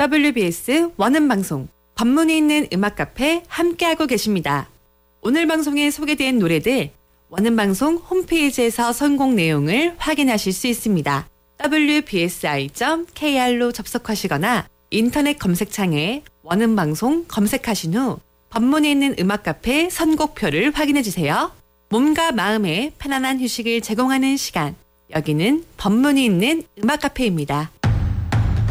WBS 원음방송 법문이 있는 음악 카페 함께하고 계십니다. 오늘 방송에 소개된 노래들 원음방송 홈페이지에서 선곡 내용을 확인하실 수 있습니다. wbsi.kr로 접속하시거나 인터넷 검색창에 원음방송 검색하신 후 법문이 있는 음악 카페 선곡표를 확인해주세요. 몸과 마음에 편안한 휴식을 제공하는 시간, 여기는 법문이 있는 음악 카페입니다.